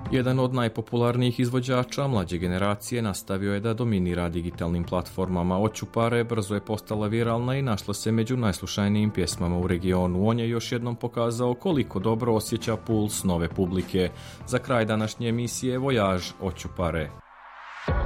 Jedan od najpopularnijih izvođača mlađe generacije nastavio je da dominira digitalnim platformama. Očupare brzo je postala viralna i našla se među najslušanijim pjesmama u regionu. On je još jednom pokazao koliko dobro osjeća puls nove publike. Za kraj današnje emisije Vojaž Očupare.